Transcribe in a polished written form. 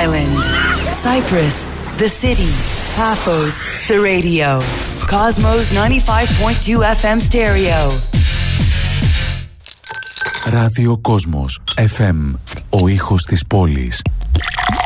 island. Cyprus, the city. Paphos, the radio. Cosmos 95.2 FM stereo. Ράδιο Κόσμος FM. Ο ήχος της πόλης.